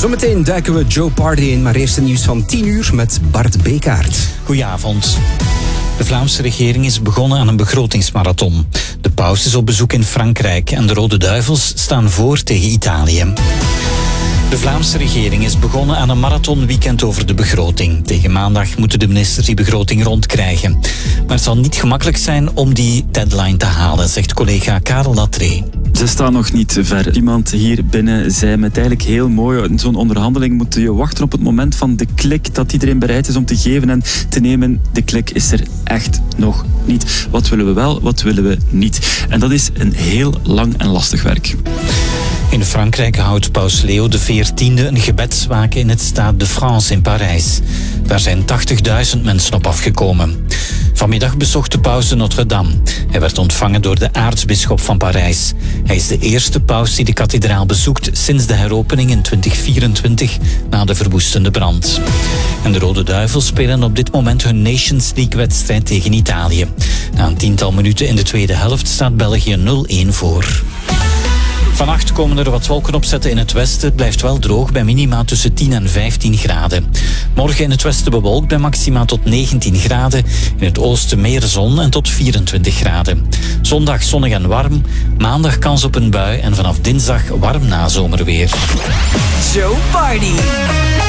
Zometeen duiken we Joe Party in, maar eerst het nieuws van 10 uur met Bart Bekaert. Goedenavond. De Vlaamse regering is begonnen aan een begrotingsmarathon. De paus is op bezoek in Frankrijk en de Rode Duivels staan voor tegen Italië. De Vlaamse regering is begonnen aan een marathonweekend over de begroting. Tegen maandag moeten de ministers die begroting rondkrijgen. Maar het zal niet gemakkelijk zijn om die deadline te halen, zegt collega Karel Latree. Ze staan nog niet ver. Iemand hier binnen zei me het eigenlijk heel mooi. In zo'n onderhandeling moet je wachten op het moment van de klik dat iedereen bereid is om te geven en te nemen. De klik is er echt nog niet. Wat willen we wel, wat willen we niet? En dat is een heel lang en lastig werk. In Frankrijk houdt paus Leo XIV een gebedswaken in het Stade de France in Parijs. Daar zijn 80.000 mensen op afgekomen. Vanmiddag bezocht de paus de Notre-Dame. Hij werd ontvangen door de aartsbisschop van Parijs. Hij is de eerste paus die de kathedraal bezoekt sinds de heropening in 2024 na de verwoestende brand. En de Rode Duivels spelen op dit moment hun Nations League-wedstrijd tegen Italië. Na een tiental minuten in de tweede helft staat België 0-1 voor. Vannacht komen er wat wolken opzetten in het westen. Het blijft wel droog bij minima tussen 10 en 15 graden. Morgen in het westen bewolkt bij maxima tot 19 graden. In het oosten meer zon en tot 24 graden. Zondag zonnig en warm. Maandag kans op een bui en vanaf dinsdag warm nazomerweer. Joe Party.